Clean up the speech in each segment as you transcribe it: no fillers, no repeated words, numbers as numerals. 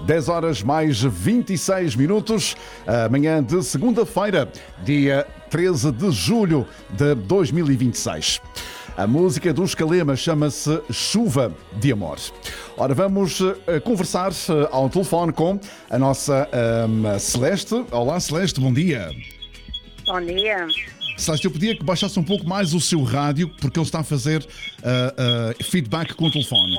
10 horas mais 26 minutos, amanhã de segunda-feira, dia 13 de julho de 2026. A música dos Calema chama-se Chuva de Amor. Ora, vamos conversar ao telefone com a nossa Celeste. Olá, Celeste, bom dia. Bom dia. Celeste, eu pedia que baixasse um pouco mais o seu rádio, porque ele está a fazer feedback com o telefone.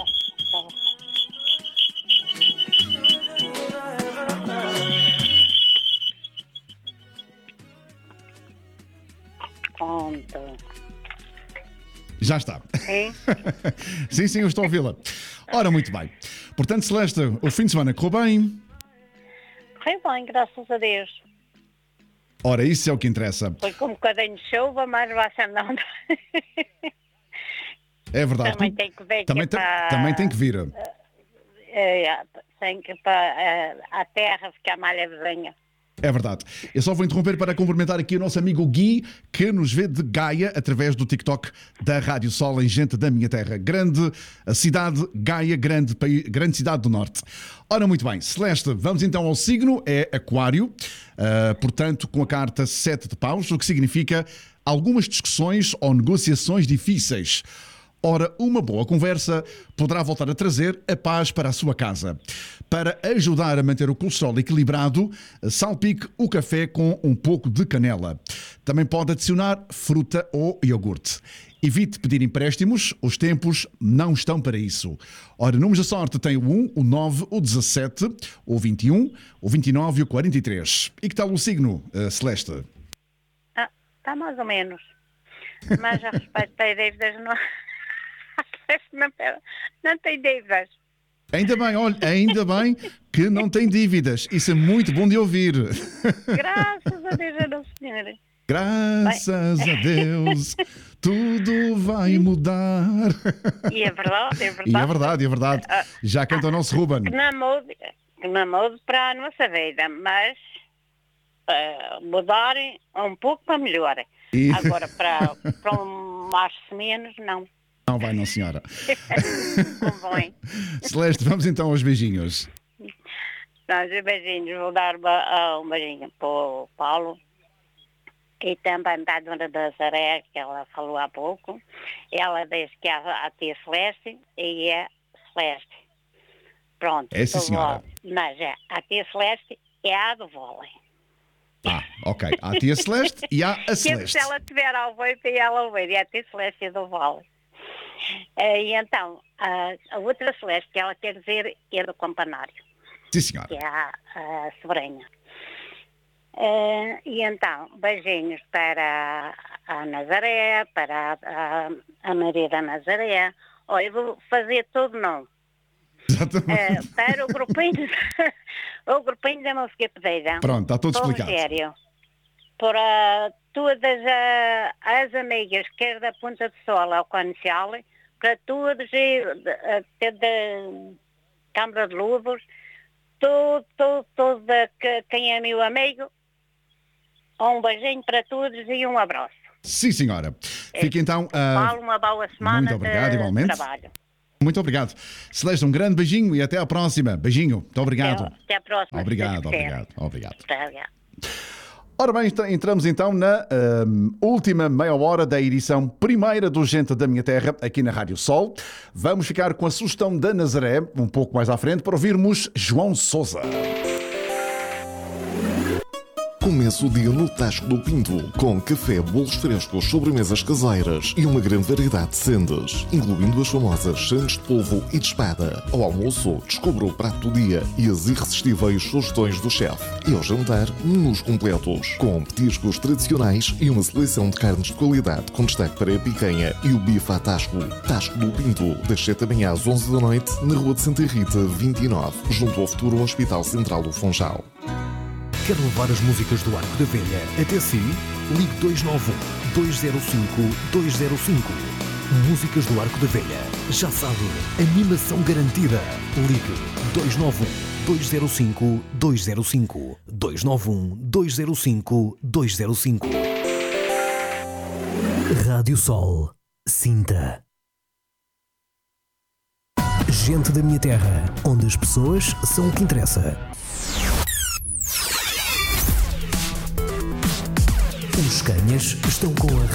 Pronto. Já está. Sim? Sim, eu estou a ouvi-la. Ora, muito bem. Portanto, Celeste, o fim de semana correu bem? Correu bem, graças a Deus. Ora, isso é o que interessa. Foi com um bocadinho de chuva, mas vai não. É verdade. Também tem que ver também tem que vir. Tem que para a terra ficar mais levezinha. É verdade. Eu só vou interromper para cumprimentar aqui o nosso amigo Gui, que nos vê de Gaia, através do TikTok da Rádio Sol, em Gente da Minha Terra. Grande cidade, Gaia, grande cidade do Norte. Ora, muito bem. Celeste, vamos então ao signo, é Aquário, portanto, com a carta 7 de paus, o que significa algumas discussões ou negociações difíceis. Ora, uma boa conversa poderá voltar a trazer a paz para a sua casa. Para ajudar a manter o colesterol equilibrado, salpique o café com um pouco de canela. Também pode adicionar fruta ou iogurte. Evite pedir empréstimos, os tempos não estão para isso. Ora, números da sorte tem o 1, o 9, o 17, o 21, o 29 e o 43. E que tal o signo, Celeste? Está mais ou menos. Mas a respeito das dívidas, não tem dívidas. Ainda bem, olha, ainda bem que não tem dívidas. Isso é muito bom de ouvir. Graças a Deus, Nosso Senhor. Graças a Deus, tudo vai mudar. E é verdade, é verdade. E é verdade. Já canta o nosso Ruben. Que não mude para a nossa vida, mas mudar um pouco para melhor. Agora, para um mais menos, não. Não vai, não, senhora. Bem. Celeste, vamos então aos beijinhos. Os beijinhos, vou dar um beijinho para o Paulo e também para a dona da Zaré, que ela falou há pouco. Ela diz que a tia Celeste e é Celeste. Pronto. É sim, senhora. Mas a tia Celeste é a do vôlei. Ok. Há a tia Celeste e há a Celeste. Se ela tiver ao ouvir, e ela ouvir, é a tia Celeste e do vôlei. E então, a outra Celeste, que ela quer dizer, é do campanário. Sim, senhora. Que é a sobrinha. E então, beijinhos para a Nazaré, para a Maria da Nazaré. Olha, eu vou fazer tudo não. Exatamente. Para o grupinho, o grupinho da música pedida. Pronto, está tudo explicado. Sério. Para todas as amigas, quer da Ponta de Sol ao Comercial, para todos, até da Câmara de Lobos, todo quem é meu amigo, um beijinho para todos e um abraço. Sim, senhora. Fica então... Paulo, uma boa semana. Muito obrigado, igualmente. Trabalho. Muito obrigado. Celeste, um grande beijinho e até à próxima. Beijinho. Muito obrigado. Até à próxima. Obrigado. Obrigado. Ora bem, entramos então na última meia hora da edição primeira do Gente da Minha Terra, aqui na Rádio Sol. Vamos ficar com a sugestão da Nazaré, um pouco mais à frente, para ouvirmos João Sousa. Começa o dia no Tasco do Pinto, com café, bolos frescos, sobremesas caseiras e uma grande variedade de sendas, incluindo as famosas sandes de polvo e de espada. Ao almoço, descubra o prato do dia e as irresistíveis sugestões do chefe. E ao jantar, menus completos, com petiscos tradicionais e uma seleção de carnes de qualidade, com destaque para a picanha e o bife à Tasco. Tasco do Pinto, das 7 da manhã às 11 da noite, na Rua de Santa Rita, 29, junto ao futuro Hospital Central do Funchal. Quer levar as músicas do Arco da Velha até si? Ligue 291-205-205. Músicas do Arco da Velha. Já sabe, animação garantida. Ligue 291-205-205. 291-205-205. Rádio Sol. Sinta. Gente da Minha Terra, onde as pessoas são o que interessa. Os Canhas estão com a